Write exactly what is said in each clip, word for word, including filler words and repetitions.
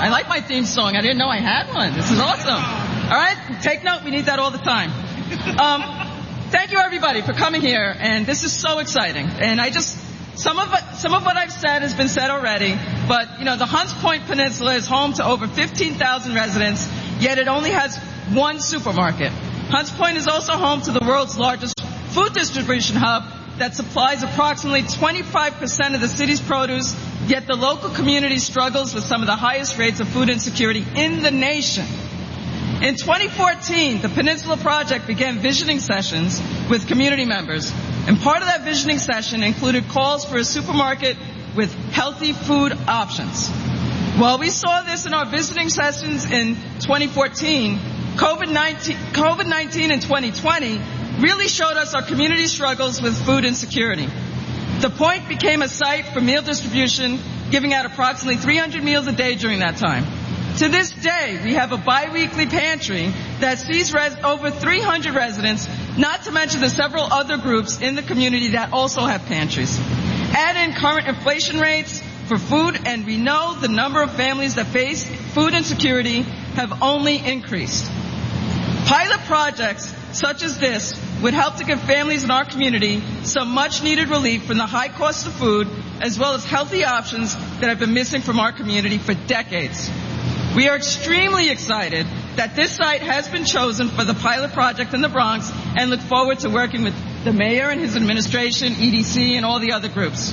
I like my theme song. I didn't know I had one. This is awesome. All right? Take note. We need that all the time. Um, thank you, everybody, for coming here. And this is so exciting. And I just, some of, it, some of what I've said has been said already. But, you know, the Hunts Point Peninsula is home to over fifteen thousand residents, yet it only has one supermarket. Hunts Point is also home to the world's largest food distribution hub that supplies approximately twenty-five percent of the city's produce, yet the local community struggles with some of the highest rates of food insecurity in the nation. In twenty fourteen, the Peninsula Project began visioning sessions with community members, and part of that visioning session included calls for a supermarket with healthy food options. While we saw this in our visiting sessions in twenty fourteen, COVID nineteen in twenty twenty really showed us our community struggles with food insecurity. The Point became a site for meal distribution, giving out approximately three hundred meals a day during that time. To this day, we have a bi-weekly pantry that sees res- over three hundred residents, not to mention the several other groups in the community that also have pantries. Add in current inflation rates for food, and we know the number of families that face food insecurity have only increased. Pilot projects such as this would help to give families in our community some much-needed relief from the high cost of food, as well as healthy options that have been missing from our community for decades. We are extremely excited that this site has been chosen for the pilot project in the Bronx and look forward to working with the mayor and his administration, E D C, and all the other groups.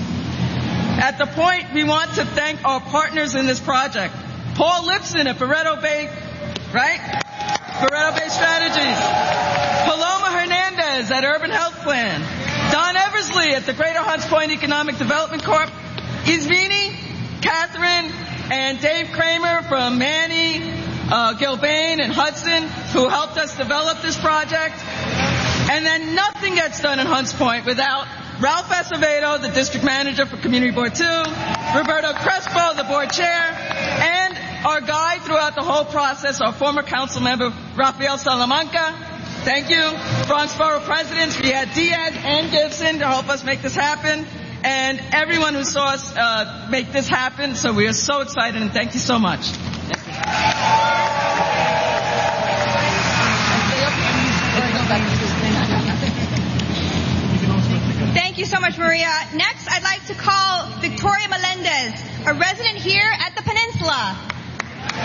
At the Point, we want to thank our partners in this project. Paul Lipson at Barreto Bay, right? Barreto Bay Strategies. Paloma Hernandez at Urban Health Plan. Don Eversley at the Greater Hunts Point Economic Development Corp. Izvini, Catherine, and Dave Kramer from Manny, uh, Gilbane, and Hudson, who helped us develop this project. And then nothing gets done in Hunts Point without Ralph Acevedo, the district manager for Community Board two, Roberto Crespo, the board chair, and our guide throughout the whole process, our former council member, Rafael Salamanca. Thank you. Bronx Borough presidents, Riyad Diaz and Gibson, to help us make this happen. And everyone who saw us uh, make this happen. So we are so excited, and thank you so much. Thank you. Thank you so much, Maria. Next, I'd like to call Victoria Melendez, a resident here at the Peninsula.